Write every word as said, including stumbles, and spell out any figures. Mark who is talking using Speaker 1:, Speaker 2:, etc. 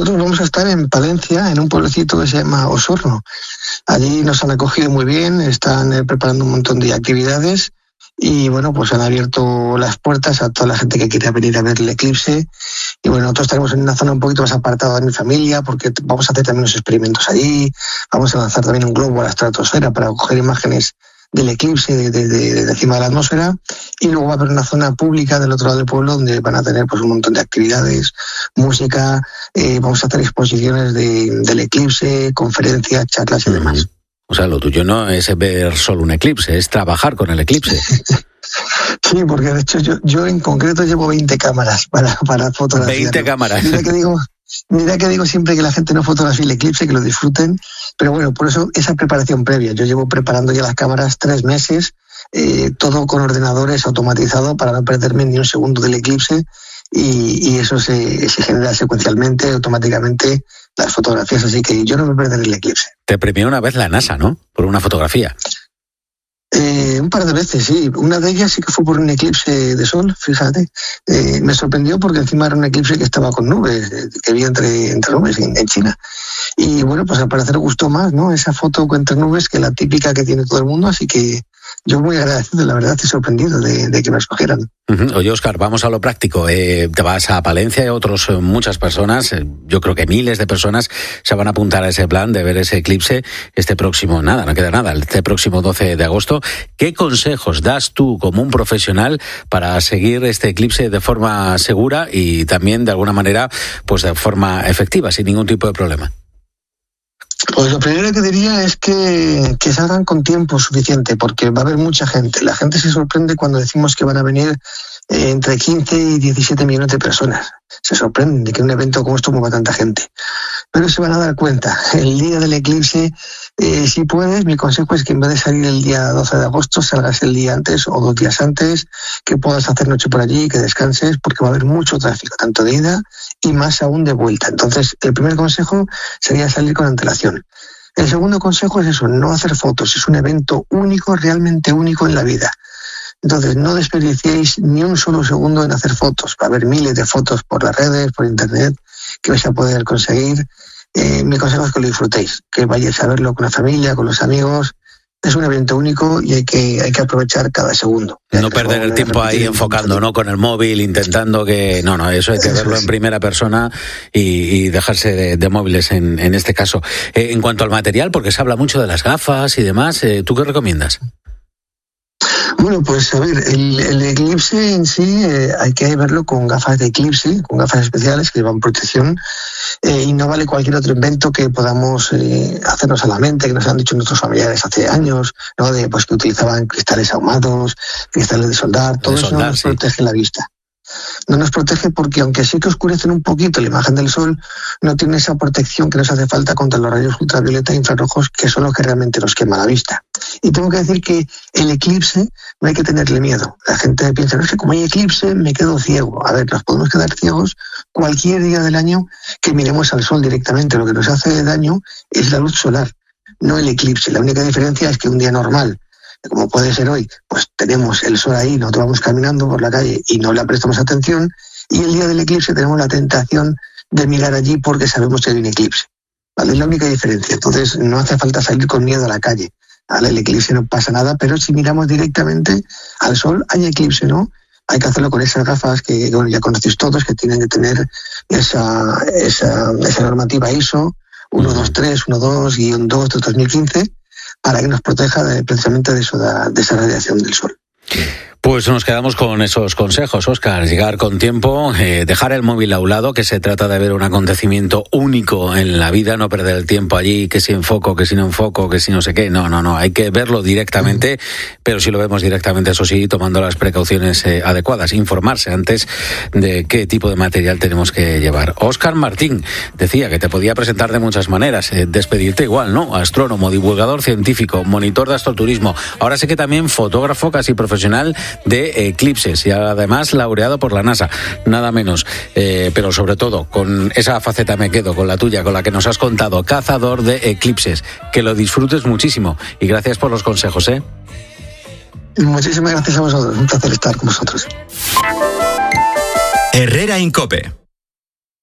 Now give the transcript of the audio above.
Speaker 1: nosotros vamos a estar en Palencia, en un pueblecito que se llama Osorno. Allí nos han acogido muy bien, están eh, preparando un montón de actividades y bueno, pues han abierto las puertas a toda la gente que quiera venir a ver el eclipse. Y bueno, nosotros estaremos en una zona un poquito más apartada de mi familia porque vamos a hacer también unos experimentos allí, vamos a lanzar también un globo a la estratosfera para coger imágenes del eclipse de, de, de, de encima de la atmósfera, y luego va a haber una zona pública del otro lado del pueblo donde van a tener pues un montón de actividades, música, eh, vamos a hacer exposiciones de, del eclipse, conferencias, charlas y uh-huh. demás.
Speaker 2: O sea, lo tuyo no es ver solo un eclipse, es trabajar con el eclipse.
Speaker 1: Sí, porque de hecho yo, yo en concreto llevo veinte cámaras para, para fotografiar.
Speaker 2: veinte cámaras.
Speaker 1: Mira que digo... Mira que digo siempre que la gente no fotografie el eclipse, que lo disfruten, pero bueno, por eso esa preparación previa. Yo llevo preparando ya las cámaras tres meses, eh, todo con ordenadores automatizado para no perderme ni un segundo del eclipse y, y eso se, se genera secuencialmente, automáticamente las fotografías, así que yo no me perderé el eclipse.
Speaker 2: Te premió una vez la NASA, ¿no? Por una fotografía.
Speaker 1: Eh, un par de veces, sí. Una de ellas sí que fue por un eclipse de sol, fíjate. Eh, me sorprendió porque encima era un eclipse que estaba con nubes, que había entre, entre nubes en, en China. Y bueno, pues al parecer gustó más, ¿no? Esa foto entre nubes que la típica que tiene todo el mundo, así que yo muy agradecido, la verdad, estoy sorprendido de, de que me escogieran.
Speaker 2: Uh-huh. Oye, Óscar, vamos a lo práctico. Eh, te vas a Palencia y otros, eh, muchas personas, eh, yo creo que miles de personas se van a apuntar a ese plan de ver ese eclipse este próximo, nada, no queda nada, este próximo doce de agosto. ¿Qué consejos das tú como un profesional para seguir este eclipse de forma segura y también de alguna manera, pues de forma efectiva, sin ningún tipo de problema?
Speaker 1: Pues lo primero que diría es que, que salgan con tiempo suficiente, porque va a haber mucha gente. La gente se sorprende cuando decimos que van a venir eh, entre quince y diecisiete millones de personas. Se sorprenden de que un evento como esto mueva tanta gente. Pero se van a dar cuenta. El día del eclipse, eh, si puedes, mi consejo es que en vez de salir el día doce de agosto, salgas el día antes o dos días antes, que puedas hacer noche por allí, que descanses, porque va a haber mucho tráfico, tanto de ida y más aún de vuelta. Entonces, el primer consejo sería salir con antelación. El segundo consejo es eso, no hacer fotos. Es un evento único, realmente único en la vida. Entonces, no desperdiciéis ni un solo segundo en hacer fotos. Va a haber miles de fotos por las redes, por internet, que vais a poder conseguir. Eh, mi consejo es que lo disfrutéis, que vayáis a verlo con la familia, con los amigos. Es un evento único y hay que, hay que aprovechar cada segundo.
Speaker 2: No perder el tiempo ahí enfocando, ¿no? Con el móvil, intentando que... No, no, eso hay que verlo en primera persona y, y dejarse de, de móviles en, en este caso. Eh, en cuanto al material, porque se habla mucho de las gafas y demás, eh, ¿tú qué recomiendas?
Speaker 1: Bueno, pues a ver, el, el eclipse en sí eh, hay que verlo con gafas de eclipse, con gafas especiales que llevan protección eh, y no vale cualquier otro invento que podamos eh, hacernos a la mente, que nos han dicho nuestros familiares hace años, ¿no? De pues que utilizaban cristales ahumados, cristales de soldar, todo de eso soldar, no nos sí. protege la vista. No nos protege porque aunque sí que oscurecen un poquito la imagen del sol, no tiene esa protección que nos hace falta contra los rayos ultravioleta e infrarrojos, que son los que realmente nos quema la vista. Y tengo que decir que el eclipse no hay que tenerle miedo. La gente piensa, no sé, como hay eclipse me quedo ciego. A ver, nos podemos quedar ciegos cualquier día del año que miremos al sol directamente. Lo que nos hace daño es la luz solar, no el eclipse. La única diferencia es que un día normal, como puede ser hoy, pues tenemos el sol ahí, nosotros vamos caminando por la calle y no le prestamos atención, y el día del eclipse tenemos la tentación de mirar allí porque sabemos que hay un eclipse, ¿vale? Es la única diferencia. Entonces no hace falta salir con miedo a la calle, ¿vale? El eclipse no pasa nada, pero si miramos directamente al sol, hay eclipse, ¿no? Hay que hacerlo con esas gafas que, bueno, ya conocéis todos, que tienen que tener esa, esa, esa normativa I S O uno dos tres, uno dos guión dos de dos mil quince, para que nos proteja de, precisamente de, eso, de, de esa radiación del sol.
Speaker 2: Pues nos quedamos con esos consejos, Óscar. Llegar con tiempo, eh, dejar el móvil a un lado, que se trata de ver un acontecimiento único en la vida, no perder el tiempo allí, que si enfoco, que si no enfoco, que si no sé qué. No, no, no, hay que verlo directamente, mm. pero si lo vemos directamente, eso sí, tomando las precauciones eh, adecuadas, informarse antes de qué tipo de material tenemos que llevar. Óscar Martín decía que te podía presentar de muchas maneras, eh, despedirte igual, ¿no? Astrónomo, divulgador científico, monitor de astroturismo, ahora sí que también fotógrafo casi profesional de eclipses y además laureado por la NASA, nada menos, eh, pero sobre todo con esa faceta me quedo, con la tuya, con la que nos has contado, cazador de eclipses. Que lo disfrutes muchísimo y gracias por los consejos, ¿eh?
Speaker 1: Muchísimas gracias a vosotros, un placer estar con vosotros.
Speaker 3: Herrera en COPE.